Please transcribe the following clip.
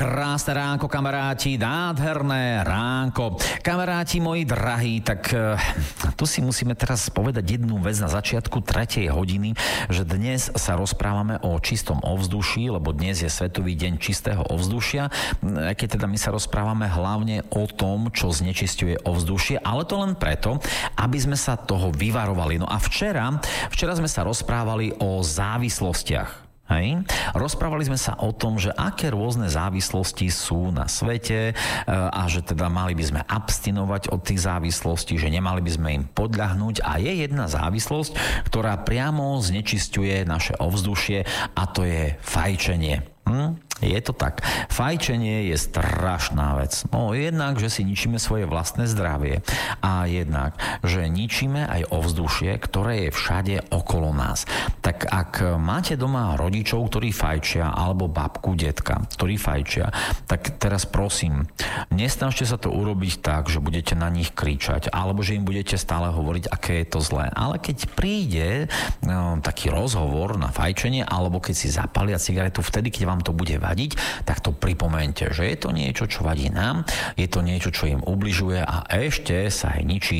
Krásne ránko, kamaráti, nádherné ránko. Kamaráti moji drahí, tak tu si musíme teraz povedať jednu vec na začiatku 3. hodiny, že dnes sa rozprávame o čistom ovzduší, lebo dnes je Svetový deň čistého ovzdušia, keď teda my sa rozprávame hlavne o tom, čo znečisťuje ovzdušie, ale to len preto, aby sme sa toho vyvarovali. No a včera sme sa rozprávali o závislostiach. Hej. Rozprávali sme sa o tom, že aké rôzne závislosti sú na svete a že teda mali by sme abstinovať od tých závislostí, že nemali by sme im podľahnúť a je jedna závislosť, ktorá priamo znečisťuje naše ovzdušie a to je fajčenie. Je to tak. Fajčenie je strašná vec. No jednak, že si ničíme svoje vlastné zdravie a jednak, že ničíme aj ovzdušie, ktoré je všade okolo nás. Tak ak máte doma rodičov, ktorí fajčia, alebo babku, detka, ktorí fajčia, tak teraz prosím, nesnažte sa to urobiť tak, že budete na nich kričať, alebo že im budete stále hovoriť, aké je to zlé. Ale keď príde taký rozhovor na fajčenie, alebo keď si zapália cigaretu, vtedy, keď vám to bude vadiť, tak to pripomeňte, že je to niečo, čo vadí nám, je to niečo, čo im ubližuje a ešte sa aj ničí